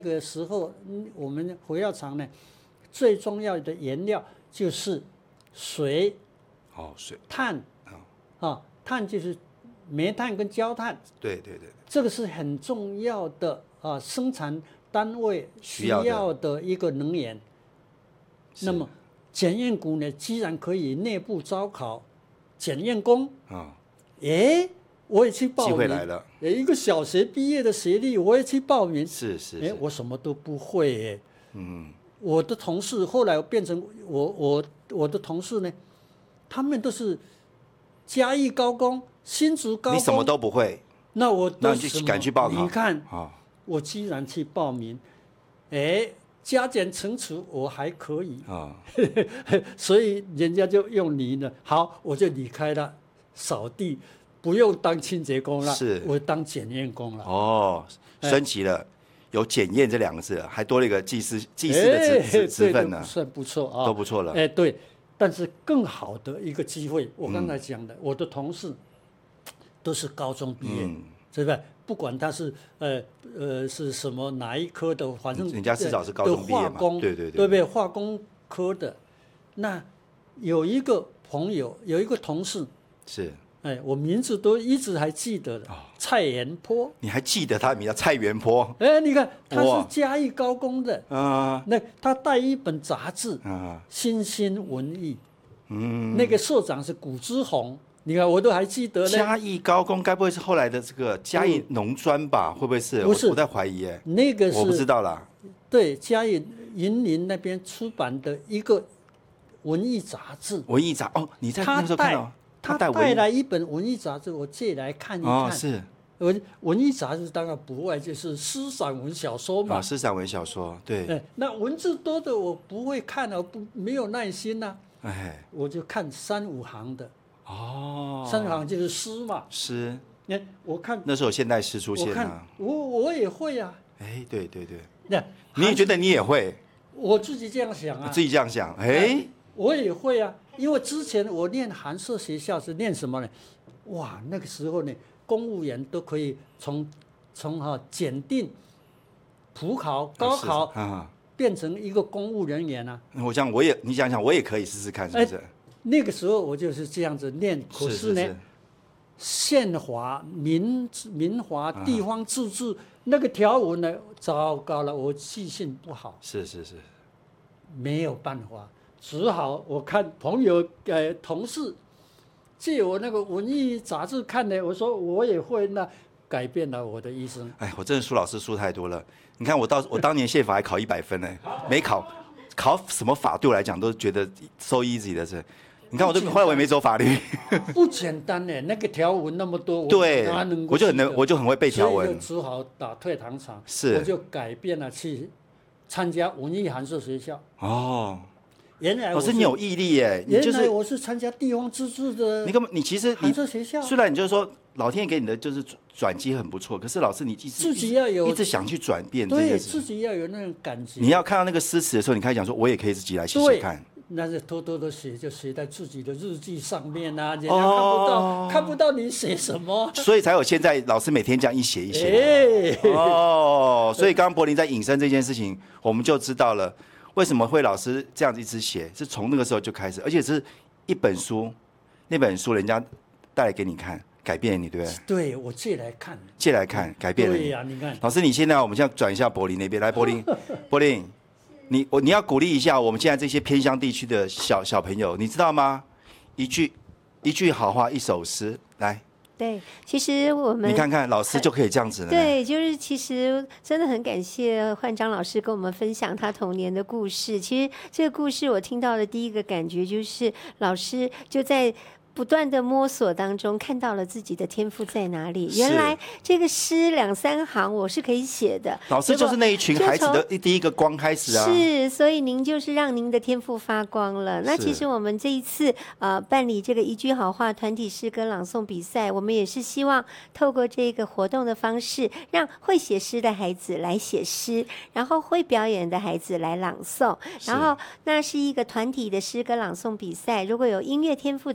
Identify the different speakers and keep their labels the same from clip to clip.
Speaker 1: 个时候，我们火药厂呢，最重要的原料就是水、
Speaker 2: 水、
Speaker 1: 碳碳就是煤炭跟焦炭，
Speaker 2: 对对对，
Speaker 1: 这个是很重要的生产单位需要的一个能源。那么检验股呢，既然可以内部招考检验工我也去报名，
Speaker 2: 机会来了。
Speaker 1: 一个小学毕业的学历，我也去报名。
Speaker 2: 是，
Speaker 1: 我什么都不会我的同事后来变成我的同事呢，他们都是嘉义高工、新竹高工，
Speaker 2: 你什么都不会，
Speaker 1: 那你
Speaker 2: 就敢去报考。
Speaker 1: 你看，我居然去报名，加减乘除我还可以所以人家就用你呢。好，我就离开了扫地。不用当清洁工了，我当检验工了。
Speaker 2: 升级了，有检验这2个字，还多了一个技师的职分呢，
Speaker 1: 算不错
Speaker 2: 都不错了。
Speaker 1: 对，但是更好的一个机会，我刚才讲的，我的同事都是高中毕业，对不对？不管他是是什么哪一科的，反正
Speaker 2: 人家至少是高中毕业嘛，对
Speaker 1: 不对？化工科的，那有一个朋友，有一个同事
Speaker 2: 是。
Speaker 1: 我名字都一直还记得的，蔡元坡。
Speaker 2: 你还记得他的名叫蔡元坡？
Speaker 1: 你看他是嘉义高工的，那他带一本杂志，新兴文艺，那个社长是古之宏，你看我都还记得呢。
Speaker 2: 嘉义高工该不会是后来的这个嘉义农专吧？会不会是？
Speaker 1: 不是，
Speaker 2: 我在怀疑
Speaker 1: 那个是
Speaker 2: 我不知道啦。
Speaker 1: 对，嘉义云林那边出版的一个文艺杂志。
Speaker 2: 文艺杂你在那时候看到？
Speaker 1: 他带来一本文艺杂志，我借来看一看。
Speaker 2: 是
Speaker 1: 文艺杂志当然不外就是诗散文小说嘛。
Speaker 2: 诗散文小说，对。
Speaker 1: 那文字多的我不会看没有耐心我就看3、5行的。3、5行就是诗嘛。
Speaker 2: 诗。
Speaker 1: 我看
Speaker 2: 那时候现代诗出现了。
Speaker 1: 我也会啊。
Speaker 2: 对。你也觉得你也会？
Speaker 1: 我自己这样想啊。
Speaker 2: 自己这样想，
Speaker 1: 我也会啊，因为之前我念寒舍学校是念什么呢？哇，那个时候呢，公务员都可以从检定、普考、高考变成一个公务人员啊。
Speaker 2: 你想想，我也可以试试看，是不是？
Speaker 1: 那个时候我就是这样子念，可是呢，宪法、民法、地方自治那个条文呢，糟糕了，我记性不好，
Speaker 2: 是，
Speaker 1: 没有办法。只好我看朋友同事借我那个文艺杂志看呢，我说我也会，那改变了我的一生。
Speaker 2: 我真的苏老师书太多了。你看我当年宪法还考100分呢，没考什么法对我来讲都觉得 so easy 的是。你看后来我也没走法律，
Speaker 1: 不简单呢，那个条文那么多，
Speaker 2: 对，我就很会背条文，
Speaker 1: 所以就只好打退堂鼓。
Speaker 2: 是，
Speaker 1: 我就改变了去参加文艺寒舍学校。原来
Speaker 2: 老师你有毅力耶！
Speaker 1: 原来我是参加地方自治的。
Speaker 2: 你其实
Speaker 1: 寒舍学校，
Speaker 2: 虽然你就是说老天爷给你的就是转机很不错，可是老师你
Speaker 1: 自己要有
Speaker 2: 一直想去转变这件事，
Speaker 1: 对自己要有那种感觉。
Speaker 2: 你要看到那个诗词的时候，你开始讲说，我也可以自己来写写看。
Speaker 1: 那是偷偷的写，就写在自己的日记上面啊，人家看不到你写什么，
Speaker 2: 所以才有现在老师每天这样一写一
Speaker 1: 写。
Speaker 2: 所以刚刚柏霖在引申这件事情，我们就知道了。为什么会老师这样子一直写？是从那个时候就开始，而且是一本书，那本书人家带来给你看，改变了你，对不对？
Speaker 1: 对，我借来看，
Speaker 2: 改变了你。
Speaker 1: 对呀，你看，
Speaker 2: 老师，我们现在转一下柏霖那边来，柏霖，你要鼓励一下我们现在这些偏乡地区的小朋友，你知道吗？一句好话，一首诗，来。
Speaker 3: 对，其实我们
Speaker 2: 你看看老师就可以这样子了。
Speaker 3: 对，就是其实真的很感谢焕章老师跟我们分享他童年的故事。其实这个故事我听到的第一个感觉就是老师就在不断的摸索当中看到了自己的天赋在哪里。原来这个诗2、3行我是可以写的。
Speaker 2: 老师就是那一群孩子的第一个光开始啊。
Speaker 3: 是，所以您就是让您的天赋发光了。那其实我们这一次办理这个一句好话团体诗歌朗诵比赛，我们也是希望透过这个活动的方式，让会写诗的孩子来写诗，然后会表演的孩子来朗诵，然后那是一个团体的诗歌朗诵比赛。如果有音乐天赋的孩子，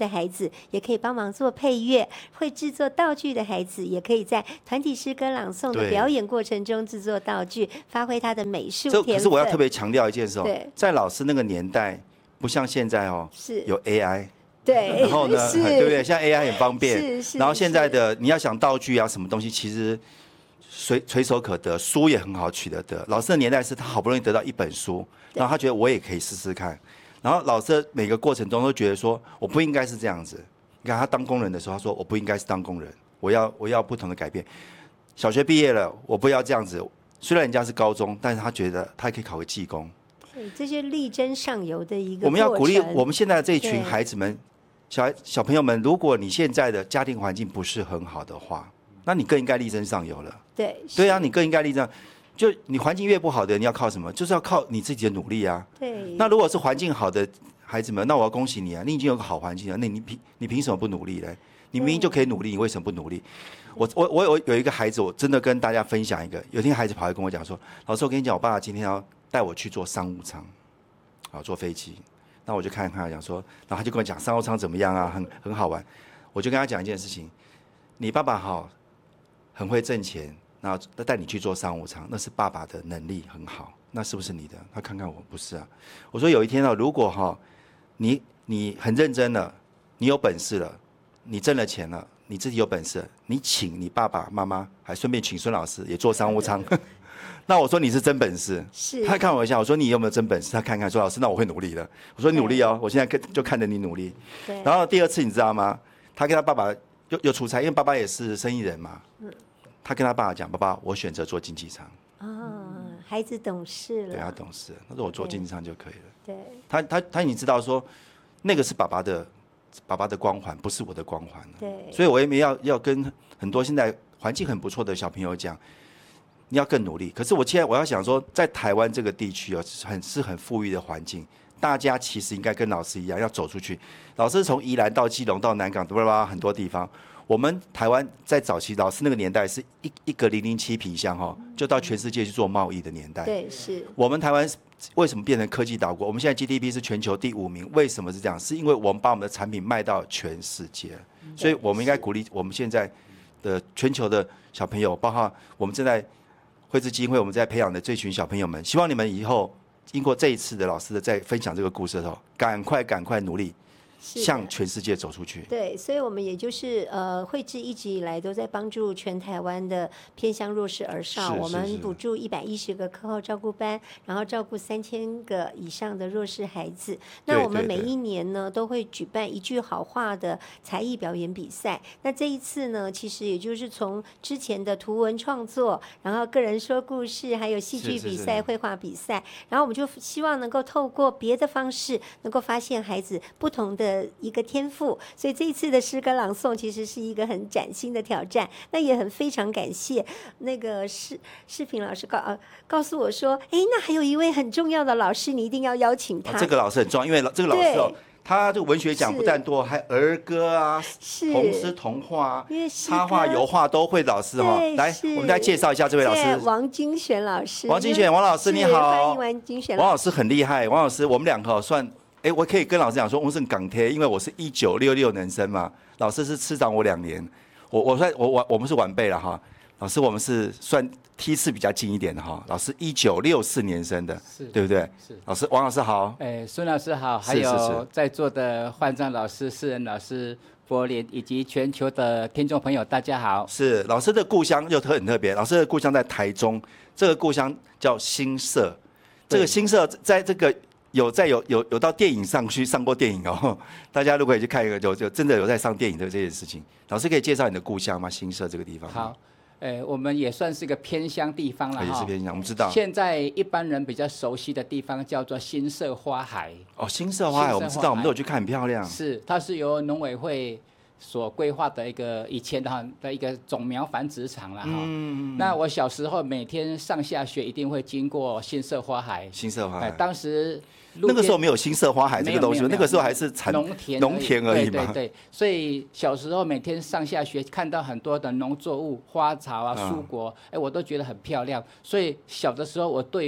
Speaker 3: 子也可以帮忙做配乐，会制作道具的孩子也可以在团体诗歌朗诵的表演过程中制作道具，发挥他的美术天分。
Speaker 2: 可是我要特别强调一件事哦，在老师那个年代，不像现在哦，
Speaker 3: 是
Speaker 2: 有 AI。
Speaker 3: 对，
Speaker 2: 然后呢，对不对？现在 AI 很方便，然后现在的你要想道具啊，什么东西其实随手可得，书也很好取得。老师的年代是他好不容易得到一本书，然后他觉得我也可以试试看。然后老师的每个过程中都觉得说，我不应该是这样子。你看他当工人的时候，他说我不应该是当工人，我要不同的改变。小学毕业了，我不要这样子。虽然人家是高中，但是他觉得他可以考个技工。
Speaker 3: 对，这是力争上游的一个。
Speaker 2: 我们要鼓励我们现在的这一群孩子们。小朋友们，如果你现在的家庭环境不是很好的话，那你更应该力争上游了。对啊，你更应该力争。就你环境越不好的，你要靠什么？就是要靠你自己的努力啊。
Speaker 3: 对。
Speaker 2: 那如果是环境好的孩子们，那我要恭喜你啊，你已经有个好环境了，那你凭什么不努力呢？你明明就可以努力，你为什么不努力？我有一个孩子，我真的跟大家分享一个。有一天孩子跑来跟我讲说：“老师，我跟你讲，我爸爸今天要带我去坐商务舱，坐飞机。”那我就看他讲说，然后他就跟我讲商务舱怎么样啊，很好玩。我就跟他讲一件事情，你爸爸好，很会挣钱，然后带你去做商务舱，那是爸爸的能力很好，那是不是你的？他看看我，不是啊。我说有一天啊，如果你很认真了，你有本事了，你挣了钱了，你自己有本事了，你请你爸爸妈妈，还顺便请孙老师也坐商务舱。那我说你是真本事，他看我一下，我说你有没有真本事？他看看说老师，那我会努力的。我说努力哦，我现在就看着你努力。然后第二次你知道吗？他跟他爸爸又出差，因为爸爸也是生意人嘛。他跟他爸爸讲，爸爸，我选择做经济舱。
Speaker 3: 孩子懂事了。
Speaker 2: 对，他懂事了。他说我做经济舱就可以了。
Speaker 3: 对。
Speaker 2: 他已经知道说，那个是爸爸的光环，不是我的光环了。
Speaker 3: 对。
Speaker 2: 所以我也没要跟很多现在环境很不错的小朋友讲。你要更努力，可是现在我要想说，在台湾这个地区哦，是很富裕的环境，大家其实应该跟老师一样，要走出去。老师从宜兰到基隆到南港，很多地方。我们台湾在早期老师那个年代是一个007皮箱就到全世界去做贸易的年代。
Speaker 3: 对，是。
Speaker 2: 我们台湾为什么变成科技岛国？我们现在 GDP 是全球第5名，为什么是这样？是因为我们把我们的产品卖到全世界，所以我们应该鼓励我们现在的全球的小朋友，包括我们正在惠智基金会我们在培养的这群小朋友们，希望你们以后经过这一次的老师的在分享这个故事的时候，赶快努力，向全世界走出去。
Speaker 3: 对，所以我们也就是惠智一直以来都在帮助全台湾的偏乡弱势儿少，我们补助110个课后照顾班，然后照顾3000个以上的弱势孩子。那我们每一年呢都会举办一句好话的才艺表演比赛。那这一次呢，其实也就是从之前的图文创作，然后个人说故事，还有戏剧比赛、绘画比赛，然后我们就希望能够透过别的方式，能够发现孩子不同的一个天赋，所以这一次的诗歌朗诵其实是一个很崭新的挑战。那也非常感谢那个世平老师告诉我说，那还有一位很重要的老师，你一定要邀请他。
Speaker 2: 这个老师很重要，因为这个老师他这个文学奖不但多，还儿歌啊、童诗童话啊、插画、油画都会。老师来，我们再介绍一下这位老师，
Speaker 3: 王金璇老师。
Speaker 2: 王老师你好，
Speaker 3: 欢迎王金璇。
Speaker 2: 王老师很厉害，王老师我们两个算。我可以跟老师讲说，我是港铁，因为我是1966年生嘛，老师是次长我2年，我们是晚辈了哈。老师我们是算梯次比较近一点的哈。老师1964年生的，对不对？是。王老师好。
Speaker 4: 孙老师好，还有在座的焕章老师、世仁老师、柏林以及全球的听众朋友，大家好。
Speaker 2: 是老师的故乡又很特别，老师的故乡在台中，这个故乡叫新社，这个新社在这个。有到电影上去上过电影哦，大家如果也去看一个，就真的有在上电影的这件事情。老师可以介绍你的故乡吗？新社这个地方。
Speaker 4: 好，我们也算是个偏乡地方了哈。
Speaker 2: 也是偏乡，我们知道。
Speaker 4: 现在一般人比较熟悉的地方叫做新社花海。
Speaker 2: 新社花海我们知道，我们都有去看，很漂亮。
Speaker 4: 是，它是由农委会所规划的以前的一个种苗繁殖场了哈。那我小时候每天上下学一定会经过新社花海。
Speaker 2: 新社花海。
Speaker 4: 当时。
Speaker 2: 那个时候没有新社花海这个东西，那个时候还是农田而已嘛。
Speaker 4: 对，所以小时候每天上下学看到很多的农作物、花草啊、蔬果，我都觉得很漂亮。所以小的时候我对于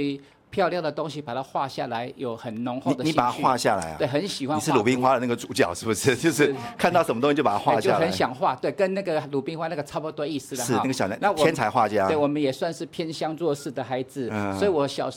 Speaker 4: 漂亮的东西把它画下来，有很浓厚的
Speaker 2: 你把它画下来啊？
Speaker 4: 对，很喜欢画。
Speaker 2: 你是鲁冰花的那个主角是不是？就是看到什么东西就把它画下来，
Speaker 4: 就很想画。对，跟那个鲁冰花那个差不多意思的。
Speaker 2: 是那个小天才画家。
Speaker 4: 对，我们也算是偏乡弱势的孩子，所以我小时